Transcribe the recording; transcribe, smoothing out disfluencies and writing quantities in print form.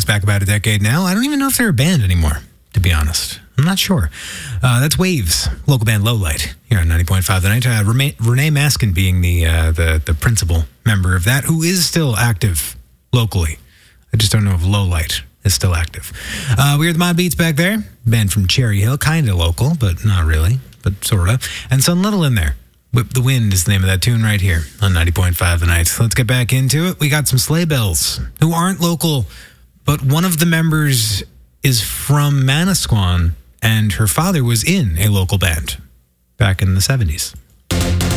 back about a decade now. I don't even know if they're a band anymore, to be honest. I'm not sure. That's Waves, local band Lowlight, here on 90.5 The Night. Renee Maskin being the principal member of that, who is still active locally. I just don't know if Lowlight is still active. We are the Mod Beats back there. Band from Cherry Hill, kind of local, but not really, but sort of. And Sun Little in there. Whip the Wind is the name of that tune right here on 90.5 The Night. So let's get back into it. We got some Sleigh Bells who aren't local, but one of the members is from Manasquan, and her father was in a local band back in the 70s.